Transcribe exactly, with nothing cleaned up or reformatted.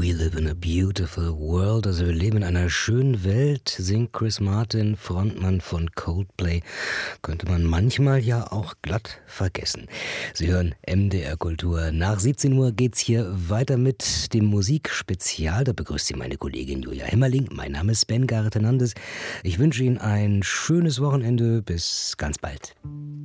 We live in a beautiful world, also wir leben in einer schönen Welt, singt Chris Martin, Frontmann von Coldplay. Könnte man manchmal ja auch glatt vergessen. Sie hören M D R Kultur. Nach siebzehn Uhr geht's hier weiter mit dem Musikspezial. Da begrüßt Sie meine Kollegin Julia Hemmerling. Mein Name ist Ben Gareth Hernandez. Ich wünsche Ihnen ein schönes Wochenende. Bis ganz bald.